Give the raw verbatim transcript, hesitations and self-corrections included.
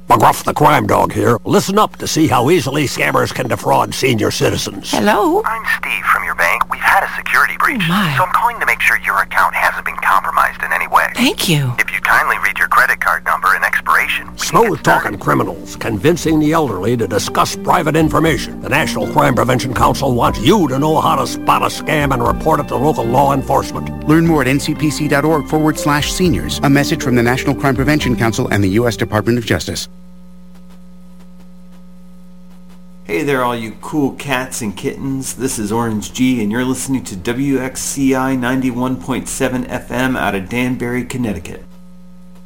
McGruff the Crime Dog here. Listen up to see how easily scammers can defraud senior citizens. Hello? I'm Steve from your bank. We've had a security breach. Oh, my. So I'm calling to make sure your account hasn't been compromised in any way. Thank you. If you kindly read your credit card number and expiration, we can get Smooth-talking started. criminals convincing the elderly to discuss private information. The National Crime Prevention Council wants you to know how to spot a scam and report it to local law enforcement. Learn more at ncpc.org forward slash seniors. A message from the National Crime Prevention Council and the U S Department of Justice. Hey there, all you cool cats and kittens. This is Orange G, and you're listening to W X C I ninety-one point seven F M out of Danbury, Connecticut.